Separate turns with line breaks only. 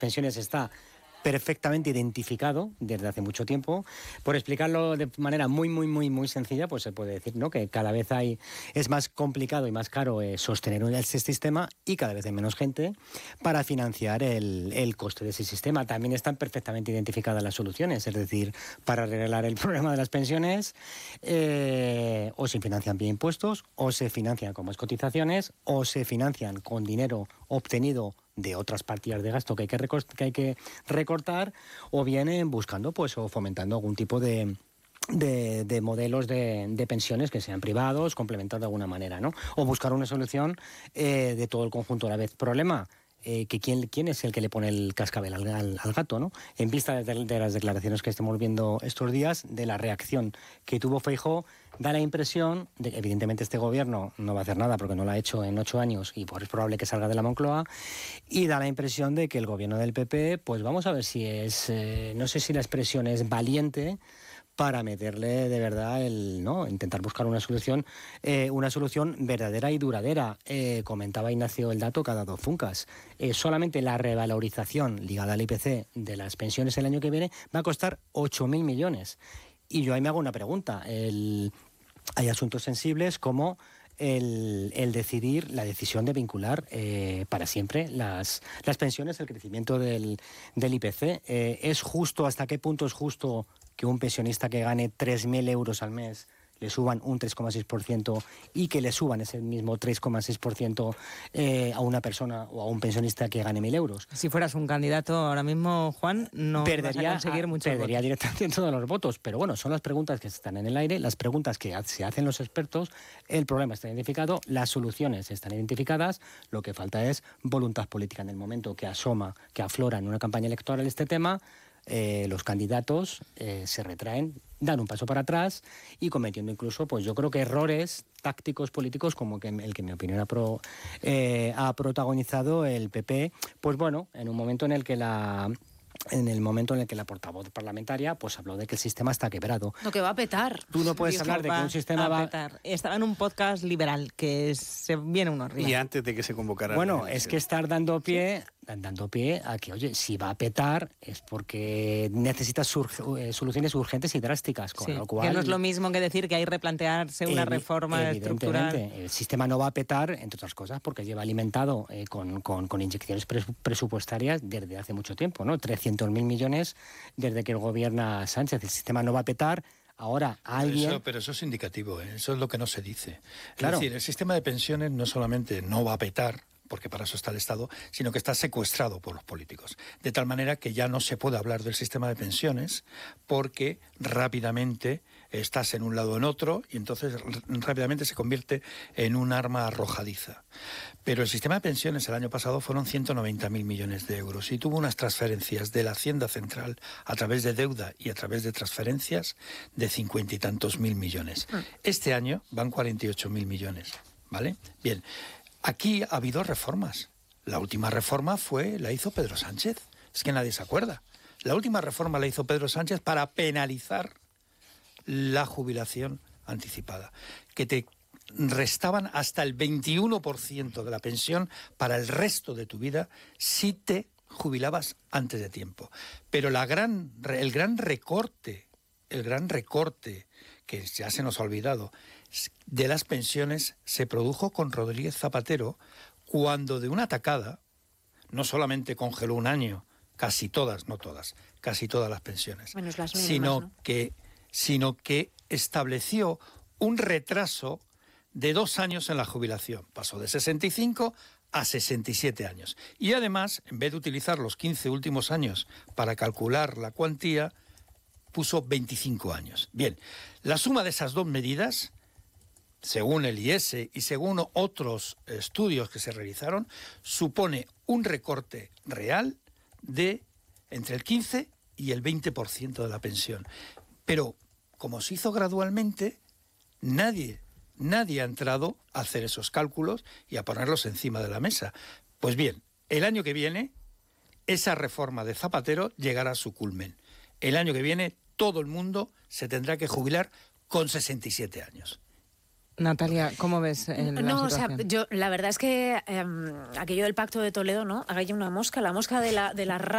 pensiones está perfectamente identificado desde hace mucho tiempo. Por explicarlo de manera muy sencilla, pues se puede decir, ¿no?, que cada vez es más complicado y más caro sostener este sistema, y cada vez hay menos gente para financiar el coste de ese sistema. También están perfectamente identificadas las soluciones, es decir, para arreglar el problema de las pensiones, o se financian vía impuestos, o se financian con más cotizaciones, o se financian con dinero obtenido de otras partidas de gasto que hay que recortar, o vienen buscando pues o fomentando algún tipo de modelos de pensiones que sean privados, complementados de alguna manera, ¿no? O buscar una solución de todo el conjunto a la vez. Problema, que quién es el que le pone el cascabel al gato, ¿no? En vista de las declaraciones que estamos viendo estos días, de la reacción que tuvo Feijóo, da la impresión de que evidentemente este gobierno no va a hacer nada porque no lo ha hecho en 8 años y es probable que salga de la Moncloa, y da la impresión de que el gobierno del PP, pues vamos a ver si es, no sé si la expresión es valiente, para meterle de verdad intentar buscar una solución verdadera y duradera. Comentaba Ignacio el dato que ha dado Funcas. Solamente la revalorización ligada al IPC de las pensiones el año que viene va a costar 8.000 millones. Y yo ahí me hago una pregunta. Hay asuntos sensibles como el decidir, la decisión de vincular para siempre las pensiones al crecimiento del IPC. ¿Es justo? ¿Hasta qué punto es justo que un pensionista que gane 3.000 euros al mes le suban un 3,6% y que le suban ese mismo 3,6% a una persona o a un pensionista que gane 1.000 euros?
Si fueras un candidato ahora mismo, Juan, no vas a conseguir muchos votos.
Perdería directamente todos los votos. Pero bueno, son las preguntas que están en el aire, las preguntas que se hacen los expertos. El problema está identificado, las soluciones están identificadas. Lo que falta es voluntad política. En el momento que aflora en una campaña electoral este tema, los candidatos se retraen, dan un paso para atrás y cometiendo incluso, pues yo creo que errores tácticos políticos como el que en mi opinión ha protagonizado el PP, pues bueno, en el momento en el que la portavoz parlamentaria pues habló de que el sistema está quebrado.
No, que va a petar.
Tú no puedes hablar de que un sistema va a
petar. Estaba en un podcast liberal que se viene uno arriba.
Y antes de que se convocara.
Bueno, es que estar dando pie a que, oye, si va a petar es porque necesitas soluciones urgentes y drásticas, con lo cual...
Que no es lo mismo que decir que hay que replantearse una reforma estructural.
El sistema no va a petar, entre otras cosas, porque lleva alimentado con inyecciones presupuestarias desde hace mucho tiempo, ¿no? 300.000 millones desde que gobierna Sánchez. El sistema no va a petar. Ahora alguien...
Pero eso es indicativo, ¿eh? Eso es lo que no se dice.
Claro.
Es decir, el sistema de pensiones no solamente no va a petar, porque para eso está el Estado, sino que está secuestrado por los políticos. De tal manera que ya no se puede hablar del sistema de pensiones porque rápidamente estás en un lado o en otro y entonces rápidamente se convierte en un arma arrojadiza. Pero el sistema de pensiones el año pasado fueron 190.000 millones de euros y tuvo unas transferencias de la Hacienda Central a través de deuda y a través de transferencias de 50 y tantos mil millones. Este año van 48.000 millones, ¿vale? Bien. Aquí ha habido reformas. La última reforma la hizo Pedro Sánchez. Es que nadie se acuerda. La última reforma la hizo Pedro Sánchez para penalizar la jubilación anticipada, que te restaban hasta el 21% de la pensión para el resto de tu vida si te jubilabas antes de tiempo. Pero el gran recorte que ya se nos ha olvidado, de las pensiones se produjo con Rodríguez Zapatero cuando de una tacada no solamente congeló un año, casi todas las pensiones,
menos las mínimas,
sino que estableció un retraso de 2 años en la jubilación. Pasó de 65 a 67 años. Y además, en vez de utilizar los 15 últimos años para calcular la cuantía, puso 25 años. Bien, la suma de esas dos medidas, según el IES y según otros estudios que se realizaron, supone un recorte real de entre el 15 y el 20% de la pensión. Pero, como se hizo gradualmente, nadie ha entrado a hacer esos cálculos y a ponerlos encima de la mesa. Pues bien, el año que viene, esa reforma de Zapatero llegará a su culmen. El año que viene, todo el mundo se tendrá que jubilar con 67 años.
Natalia, ¿cómo ves la situación?
La verdad es que aquello del Pacto de Toledo, ¿no? Hay una mosca, la mosca de la